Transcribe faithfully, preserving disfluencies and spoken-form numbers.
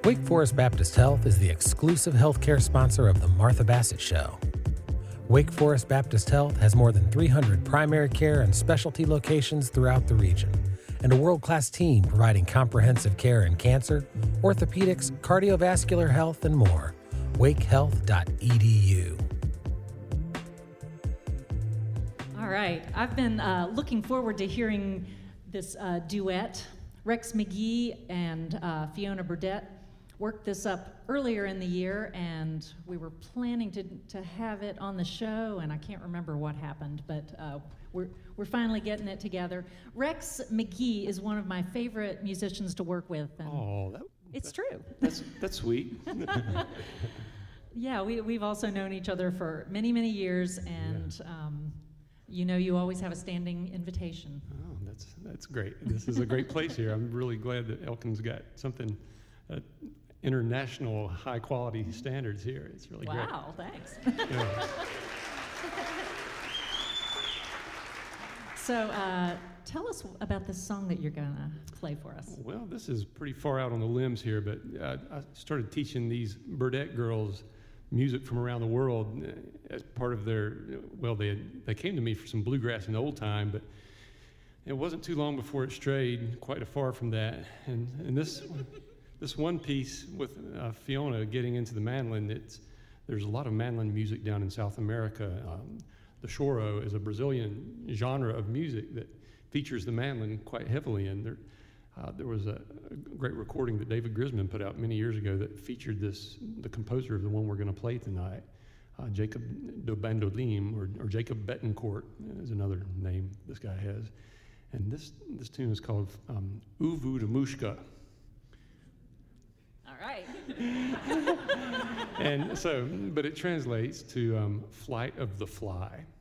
Wake Forest Baptist Health is the exclusive healthcare sponsor of the Martha Bassett Show. Wake Forest Baptist Health has more than three hundred primary care and specialty locations throughout the region, and a world-class team providing comprehensive care in cancer, orthopedics, cardiovascular health, and more. wake health dot e d u. All right, I've been uh, looking forward to hearing this uh, duet. Rex McGee and uh, Fiona Burdette worked this up earlier in the year, and we were planning to, to have it on the show, and I can't remember what happened, but uh, we're, we're finally getting it together. Rex McGee is one of my favorite musicians to work with. And oh, that, it's that, true. That's, that's sweet. Yeah, we, we've also known each other for many, many years, and yeah. um, you know you always have a standing invitation. Oh, that's, that's great. This is a great place here. I'm really glad that Elkin's got something uh, international high-quality standards here. It's really wow, great. Wow, thanks. Yeah. So uh, tell us about this song that you're going to play for us. Well, this is pretty far out on the limbs here, but uh, I started teaching these Burdette girls music from around the world as part of their, well, they, had, they came to me for some bluegrass and old time, but it wasn't too long before it strayed quite far from that. And, and this... This one piece with uh, Fiona getting into the mandolin, it's, there's a lot of mandolin music down in South America. Um, the choro is a Brazilian genre of music that features the mandolin quite heavily, and there, uh, there was a, a great recording that David Grisman put out many years ago that featured this, the composer of the one we're going to play tonight, uh, Jacob do Bandolim, or, or Jacob Betancourt is another name this guy has. And this, this tune is called um, Uvu de Mushka. All right. And so, but it translates to um, Flight of the Fly.